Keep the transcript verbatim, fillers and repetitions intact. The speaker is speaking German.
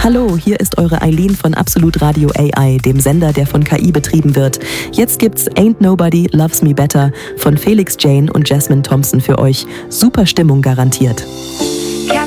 Hallo, hier ist eure Eileen von Absolut Radio A I, dem Sender, der von K I betrieben wird. Jetzt gibt's Ain't Nobody Loves Me Better von Felix Jane und Jasmine Thompson für euch. Super Stimmung garantiert.